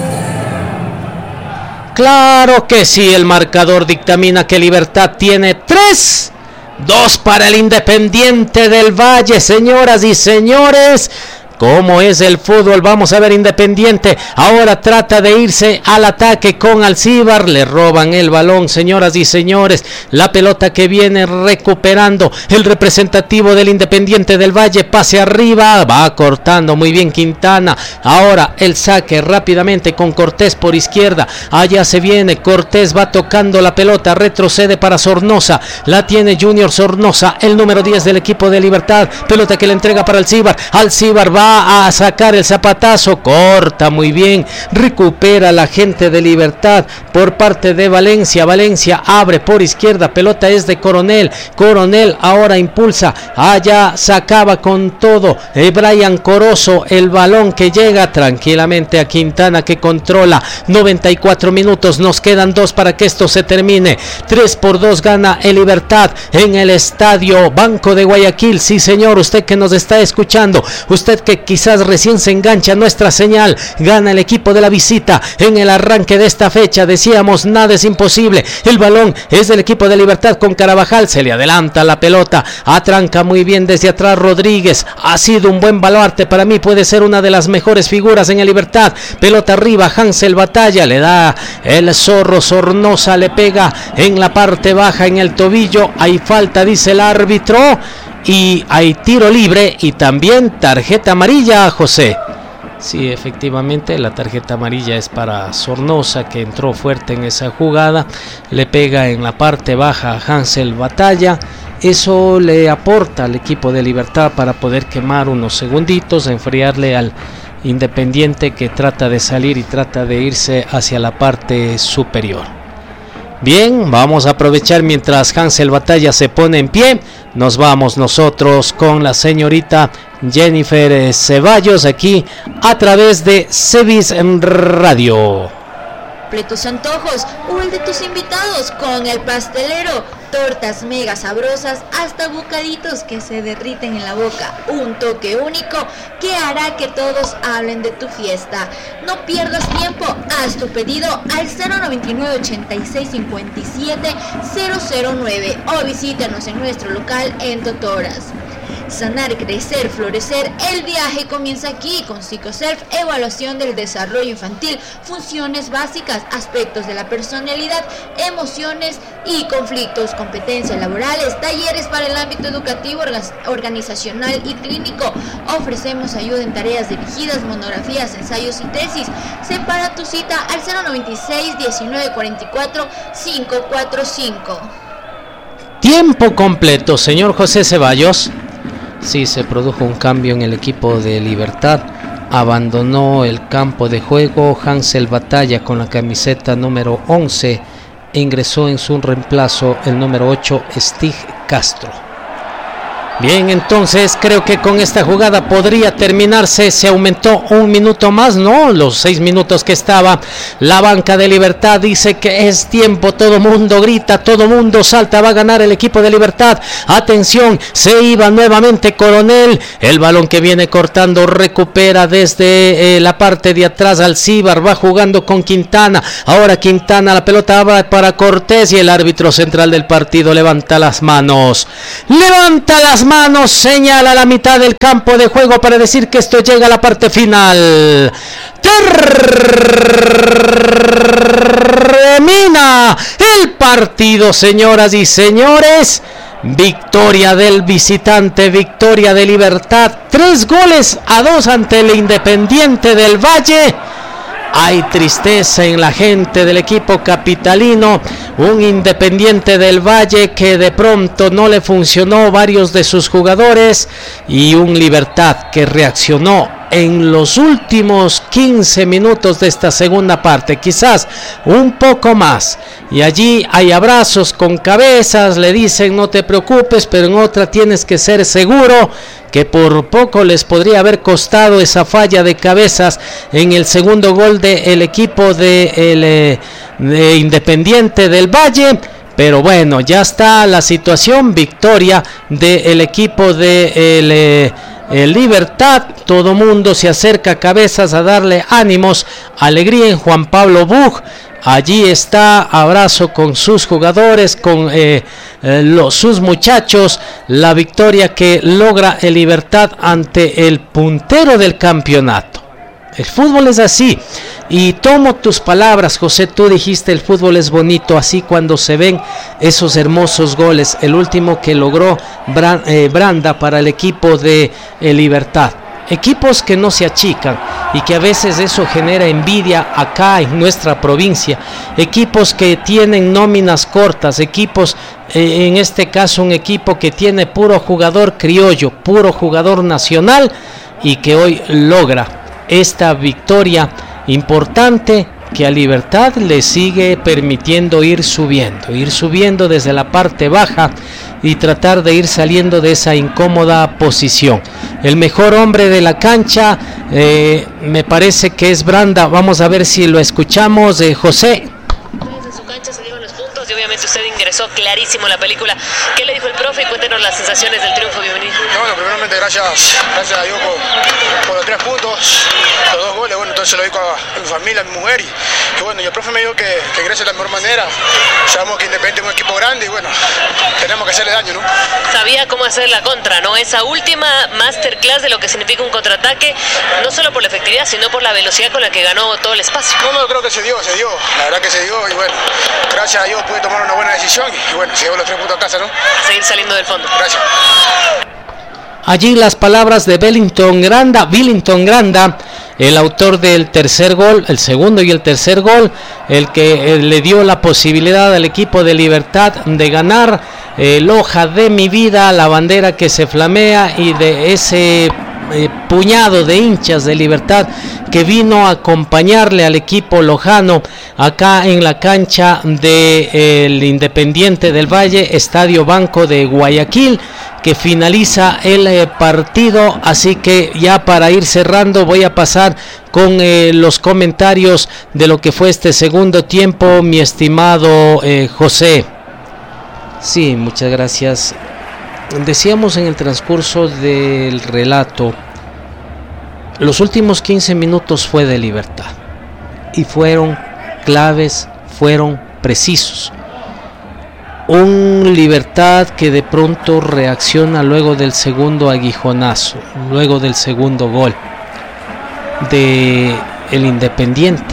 Claro que sí, el marcador dictamina que Libertad tiene tres, dos para el Independiente del Valle, señoras y señores. ¿Cómo es el fútbol? Vamos a ver, Independiente ahora trata de irse al ataque con Alcíbar, le roban el balón, señoras y señores, la pelota que viene recuperando el representativo del Independiente del Valle, pase arriba, va cortando muy bien Quintana, ahora el saque rápidamente con Cortés por izquierda, allá se viene, Cortés va tocando la pelota, retrocede para Sornosa, la tiene Junior Sornosa, el número diez del equipo de Libertad, pelota que le entrega para Alcíbar, Alcíbar va a sacar el zapatazo, corta muy bien, recupera la gente de Libertad por parte de Valencia, Valencia abre por izquierda, pelota es de Coronel, Coronel ahora impulsa, allá sacaba con todo eh, Brian Corozo, el balón que llega tranquilamente a Quintana que controla, noventa y cuatro minutos, nos quedan dos para que esto se termine, tres por dos gana el Libertad en el estadio Banco de Guayaquil, sí señor, usted que nos está escuchando, usted que quizás recién se engancha nuestra señal, gana el equipo de la visita en el arranque de esta fecha, decíamos nada es imposible, el balón es del equipo de Libertad con Carabajal, se le adelanta la pelota, atranca muy bien desde atrás Rodríguez, ha sido un buen baluarte, para mí puede ser una de las mejores figuras en el Libertad, pelota arriba, Hansel Batalla, le da el zorro, Sornosa le pega en la parte baja en el tobillo, hay falta dice el árbitro, y hay tiro libre y también tarjeta amarilla, José. Sí, efectivamente, la tarjeta amarilla es para Sornosa, que entró fuerte en esa jugada, le pega en la parte baja a Hansel Batalla, eso le aporta al equipo de Libertad para poder quemar unos segunditos, enfriarle al Independiente que trata de salir y trata de irse hacia la parte superior. Bien, vamos a aprovechar mientras Hansel Batalla se pone en pie. Nos vamos nosotros con la señorita Jennifer Ceballos aquí a través de Sevis Radio. Tus antojos o el de tus invitados con el pastelero, tortas mega sabrosas hasta bocaditos que se derriten en la boca, un toque único que hará que todos hablen de tu fiesta. No pierdas tiempo, haz tu pedido al cero noventa y nueve, ochenta y seis, cincuenta y siete, cero cero nueve o visítanos en nuestro local en Totoras. Sanar, crecer, florecer. El viaje comienza aquí con PsicoSelf, evaluación del desarrollo infantil, funciones básicas, aspectos de la personalidad, emociones y conflictos, competencias laborales, talleres para el ámbito educativo, organizacional y clínico. Ofrecemos ayuda en tareas dirigidas, monografías, ensayos y tesis. Separa tu cita al cero noventa y seis, diecinueve cuarenta y cuatro, quinientos cuarenta y cinco. Tiempo completo, señor José Ceballos. Sí, se produjo un cambio en el equipo de Libertad. Abandonó el campo de juego Hansel Batalla con la camiseta número once. Ingresó en su reemplazo el número ocho, Stig Castro. Bien, entonces creo que con esta jugada podría terminarse. Se aumentó un minuto más, ¿no? Los seis minutos que estaba. La banca de Libertad dice que es tiempo. Todo mundo grita, todo mundo salta. Va a ganar el equipo de Libertad. Atención, se iba nuevamente Coronel. El balón que viene cortando recupera desde eh, la parte de atrás Alcibar. Va jugando con Quintana. Ahora Quintana, la pelota va para Cortés y el árbitro central del partido levanta las manos. Levanta las manos. manos, señala la mitad del campo de juego para decir que esto llega a la parte final. Termina el partido, señoras y señores. Victoria del visitante, victoria de Libertad, tres goles a dos ante el Independiente del Valle. Hay tristeza en la gente del equipo capitalino, un Independiente del Valle que de pronto no le funcionó varios de sus jugadores y un Libertad que reaccionó en los últimos quince minutos de esta segunda parte, quizás un poco más, y allí hay abrazos con cabezas, le dicen no te preocupes, pero en otra tienes que ser seguro, que por poco les podría haber costado esa falla de cabezas en el segundo gol del equipo de, el, de Independiente del Valle. Pero bueno, ya está la situación, victoria del equipo de el, eh, el Libertad. Todo mundo se acerca a cabezas a darle ánimos, alegría en Juan Pablo Bug. Allí está, abrazo con sus jugadores, con eh, eh, los, sus muchachos, la victoria que logra el Libertad ante el puntero del campeonato. El fútbol es así, y tomo tus palabras, José, tú dijiste el fútbol es bonito, así cuando se ven esos hermosos goles, el último que logró Branda para el equipo de eh, Libertad. Equipos que no se achican y que a veces eso genera envidia acá en nuestra provincia, equipos que tienen nóminas cortas, equipos, eh, en este caso un equipo que tiene puro jugador criollo, puro jugador nacional y que hoy logra esta victoria importante que a Libertad le sigue permitiendo ir subiendo, ir subiendo desde la parte baja y tratar de ir saliendo de esa incómoda posición. El mejor hombre de la cancha eh, me parece que es Branda. Vamos a ver si lo escuchamos, eh, José. Desde su cancha se dieron los puntos y obviamente usted ingresó clarísimo en la película. ¿Qué le dijo el profe? Cuéntenos las sensaciones del triunfo. Bienvenido. No, bueno, primeramente gracias, gracias a Dios por, por los tres puntos, los dos goles. Bueno, entonces lo digo a, a mi familia, a mi mujer y, y bueno, y el profe me dijo que, que ingrese de la mejor manera. Sabemos que Independiente es un equipo grande y bueno, tenemos que hacerle daño, ¿no? Sabía cómo hacer la contra, ¿no? Esa última masterclass de lo que significa un contraataque, no solo por la efectividad, sino por la velocidad con la que ganó todo el espacio. No, no, creo que se dio, se dio, la verdad que se dio y bueno, gracias a Dios pude tomar una buena decisión y bueno, se llevó los tres puntos a casa, ¿no? A seguir saliendo del fondo. Gracias. Allí las palabras de Billington Granda, Billington Granda, el autor del tercer gol, el segundo y el tercer gol, el que eh, le dio la posibilidad al equipo de Libertad de ganar, eh, el hoja de mi vida, la bandera que se flamea y de ese eh, puñado de hinchas de Libertad que vino a acompañarle al equipo lojano acá en la cancha del Independiente del Valle, Estadio Banco de Guayaquil, que finaliza el eh, partido. Así que ya para ir cerrando voy a pasar con eh, los comentarios de lo que fue este segundo tiempo, mi estimado eh, José. Sí, muchas gracias. Decíamos en el transcurso del relato, los últimos quince minutos fue de Libertad y fueron claves, fueron precisos. un Libertad que de pronto reacciona luego del segundo aguijonazo, luego del segundo gol de el Independiente,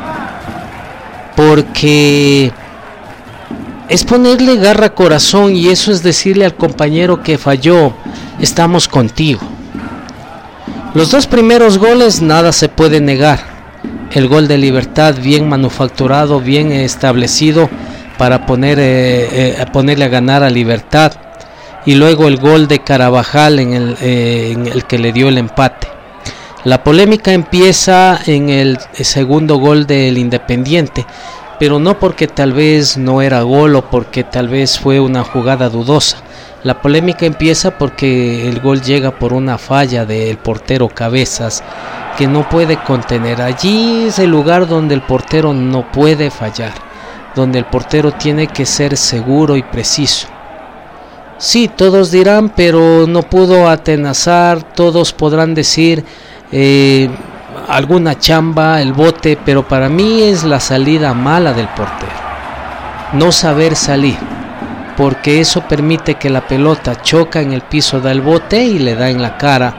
porque es ponerle garra a corazón, y eso es decirle al compañero que falló: estamos contigo. Los dos primeros goles nada se puede negar. El gol de Libertad bien manufacturado, bien establecido para poner, eh, eh, ponerle a ganar a Libertad, y luego el gol de Carabajal en el, eh, en el que le dio el empate. La polémica empieza en el segundo gol del Independiente, pero no porque tal vez no era gol o porque tal vez fue una jugada dudosa. La polémica empieza porque el gol llega por una falla del portero Cabezas, que no puede contener. Allí es el lugar donde el portero no puede fallar, donde el portero tiene que ser seguro y preciso. Sí, todos dirán, pero no pudo atenazar, todos podrán decir eh, alguna chamba, el bote, pero para mí es la salida mala del portero. No saber salir, porque eso permite que la pelota choca en el piso del bote y le da en la cara